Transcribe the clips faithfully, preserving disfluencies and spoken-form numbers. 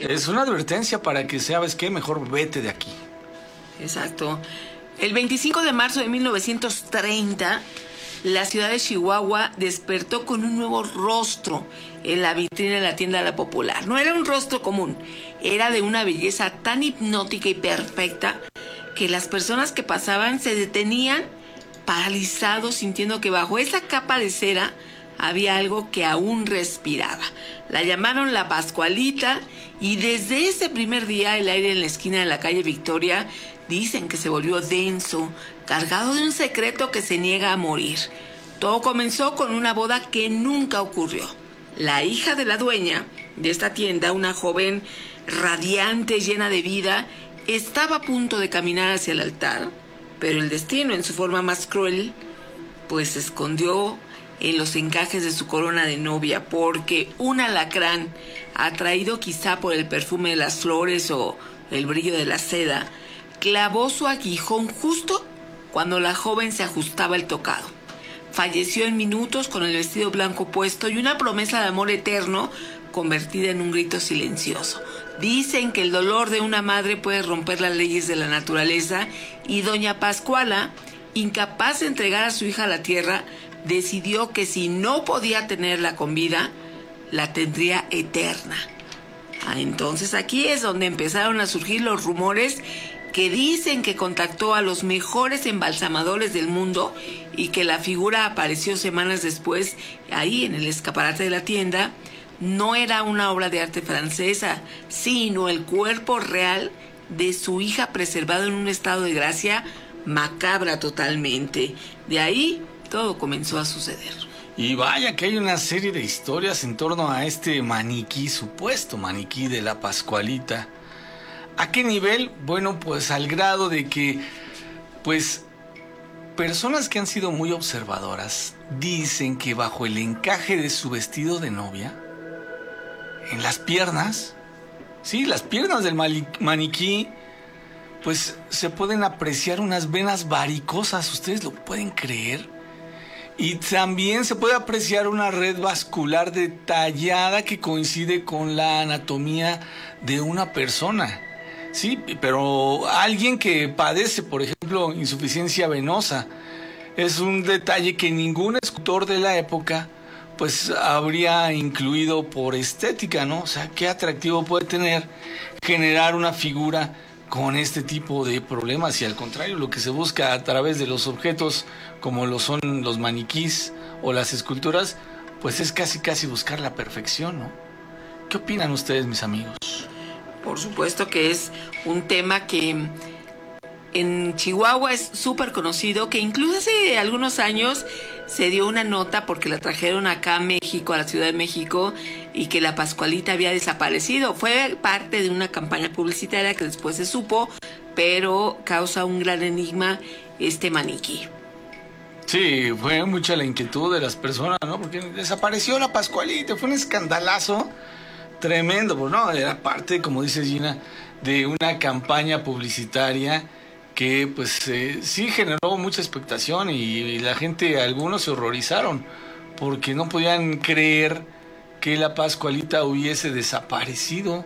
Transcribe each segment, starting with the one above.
Es una advertencia para que sabes qué, mejor vete de aquí. Exacto. El veinticinco de marzo de mil novecientos treinta, la ciudad de Chihuahua despertó con un nuevo rostro en la vitrina de la tienda La Popular. No era un rostro común, era de una belleza tan hipnótica y perfecta que las personas que pasaban se detenían paralizados, sintiendo que bajo esa capa de cera había algo que aún respiraba. La llamaron la Pascualita y desde ese primer día el aire en la esquina de la calle Victoria dicen que se volvió denso, cargado de un secreto que se niega a morir. Todo comenzó con una boda que nunca ocurrió. La hija de la dueña de esta tienda, una joven radiante, llena de vida, estaba a punto de caminar hacia el altar, pero el destino, en su forma más cruel, pues se escondió en los encajes de su corona de novia, porque un alacrán, atraído quizá por el perfume de las flores o el brillo de la seda, clavó su aguijón justo cuando la joven se ajustaba el tocado. Falleció en minutos con el vestido blanco puesto y una promesa de amor eterno convertida en un grito silencioso. Dicen que el dolor de una madre puede romper las leyes de la naturaleza y doña Pascuala, incapaz de entregar a su hija a la tierra, decidió que si no podía tenerla con vida, la tendría eterna. Ah, entonces aquí es donde empezaron a surgir los rumores que dicen que contactó a los mejores embalsamadores del mundo y que la figura apareció semanas después ahí en el escaparate de la tienda. No era una obra de arte francesa, sino el cuerpo real de su hija preservado en un estado de gracia macabra totalmente. De ahí todo comenzó a suceder. Y vaya que hay una serie de historias en torno a este maniquí, supuesto maniquí de la Pascualita. ¿A qué nivel? Bueno, pues al grado de que, pues, personas que han sido muy observadoras dicen que bajo el encaje de su vestido de novia, en las piernas, sí, las piernas del maniquí, pues se pueden apreciar unas venas varicosas, ¿ustedes lo pueden creer? Y también se puede apreciar una red vascular detallada que coincide con la anatomía de una persona. Sí, pero alguien que padece, por ejemplo, insuficiencia venosa, es un detalle que ningún escultor de la época pues habría incluido por estética, ¿no? O sea, qué atractivo puede tener generar una figura con este tipo de problemas, y al contrario, lo que se busca a través de los objetos como lo son los maniquís o las esculturas, pues es casi casi buscar la perfección, ¿no? ¿Qué opinan ustedes, mis amigos? Por supuesto que es un tema que en Chihuahua es súper conocido, que incluso hace algunos años se dio una nota porque la trajeron acá a México, a la Ciudad de México, y que la Pascualita había desaparecido. Fue parte de una campaña publicitaria que después se supo, pero causa un gran enigma este maniquí. Sí, fue mucha la inquietud de las personas, ¿no? Porque desapareció la Pascualita, fue un escandalazo tremendo, pues no, era parte, como dice Gina, de una campaña publicitaria que pues eh, sí generó mucha expectación y, y la gente, algunos se horrorizaron porque no podían creer que la Pascualita hubiese desaparecido.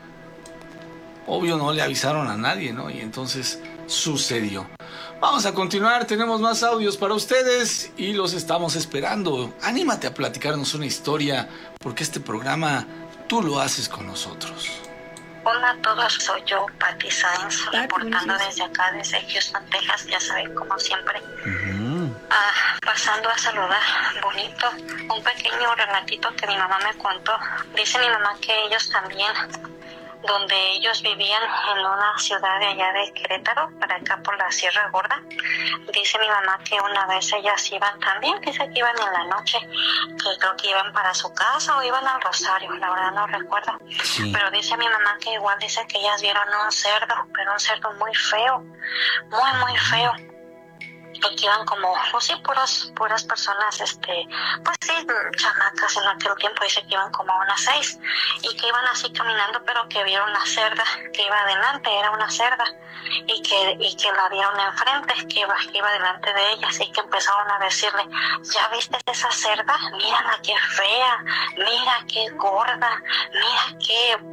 Obvio no le avisaron a nadie, ¿no? Y entonces sucedió. Vamos a continuar, tenemos más audios para ustedes y los estamos esperando. Anímate a platicarnos una historia porque este programa tú lo haces con nosotros. Hola a todos, soy yo, Patti Sáenz, reportando desde acá, desde Houston, Texas, ya saben, como siempre. Uh-huh. Ah, pasando a saludar, bonito, un pequeño relatito que mi mamá me contó. Dice mi mamá que ellos también, donde ellos vivían en una ciudad de allá de Querétaro, para acá por la Sierra Gorda. Dice mi mamá que una vez ellas iban también, dice que iban en la noche, que creo que iban para su casa o iban al Rosario, la verdad no recuerdo. Sí. Pero dice mi mamá que igual dice que ellas vieron un cerdo, pero un cerdo muy feo, muy muy feo. Y que iban como, pues sí, puras, puras personas, este, pues sí, chamacas en aquel tiempo, dice que iban como unas seis, y que iban así caminando, pero que vieron la cerda que iba adelante, era una cerda, y que, y que la vieron enfrente, que iba, que iba delante de ellas, y que empezaron a decirle, ¿ya viste esa cerda? Mírala qué fea, mira qué gorda, mira qué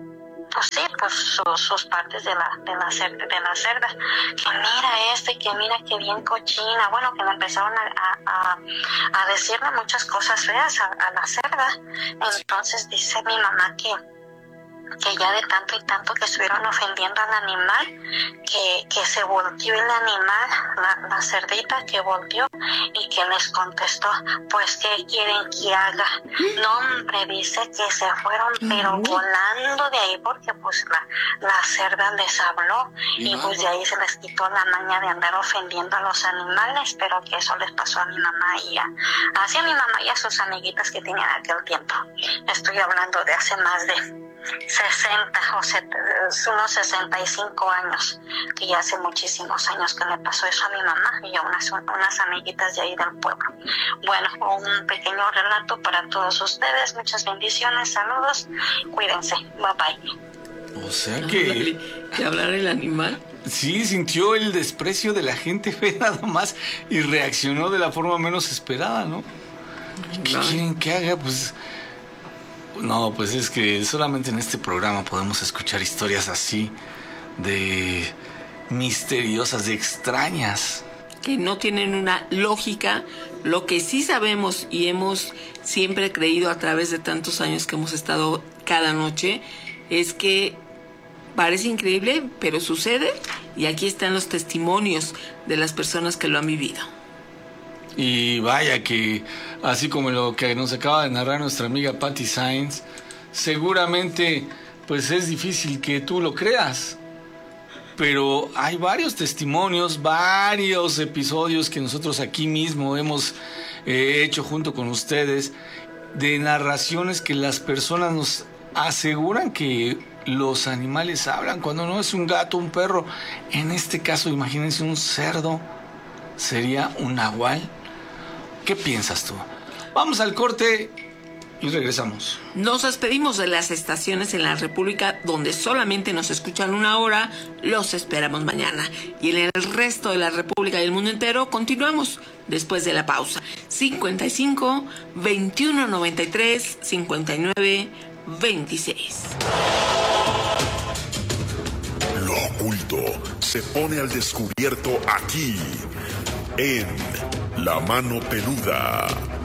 pues sí, pues su, sus partes de la, de la cer- de la cerda, que mira este, que mira que bien cochina, bueno, que le empezaron a, a, a decirle muchas cosas feas a, a la cerda. Entonces dice mi mamá que que ya de tanto y tanto que estuvieron ofendiendo al animal, que, que se volteó el animal, la, la cerdita que volteó, y que les contestó, pues ¿qué quieren que haga? No, hombre, dice que se fueron pero volando de ahí, porque pues la, la cerda les habló, y pues de ahí se les quitó la maña de andar ofendiendo a los animales, pero que eso les pasó a mi mamá y a, así a mi mamá y a sus amiguitas que tenían aquel tiempo. Estoy hablando de hace más de sesenta o setenta, unos sesenta y cinco años, que ya hace muchísimos años que le pasó eso a mi mamá y a unas, unas amiguitas de ahí del pueblo. Bueno, un pequeño relato para todos ustedes, muchas bendiciones, saludos, cuídense, bye bye. O sea que... ¿Que hablar el animal? Sí, sintió el desprecio de la gente, ve nada más, y reaccionó de la forma menos esperada, ¿no? ¿Qué No. quieren que haga? Pues... No, pues es que solamente en este programa podemos escuchar historias así, de misteriosas, de extrañas. Que no tienen una lógica. Lo que sí sabemos y hemos siempre creído a través de tantos años que hemos estado cada noche, es que parece increíble, pero sucede, y aquí están los testimonios de las personas que lo han vivido. Y vaya que, así como lo que nos acaba de narrar nuestra amiga Patty Sainz, seguramente pues es difícil que tú lo creas. Pero hay varios testimonios, varios episodios que nosotros aquí mismo hemos eh, hecho junto con ustedes, de narraciones que las personas nos aseguran que los animales hablan, cuando no es un gato, un perro. En este caso, imagínense un cerdo, sería un nahual. ¿Qué piensas tú? Vamos al corte y regresamos. Nos despedimos de las estaciones en la República donde solamente nos escuchan una hora. Los esperamos mañana. Y en el resto de la República y el mundo entero continuamos después de la pausa. cincuenta y cinco, veintiuno noventa y tres, cincuenta y nueve, veintiséis. Lo oculto se pone al descubierto aquí, en La Mano Peluda.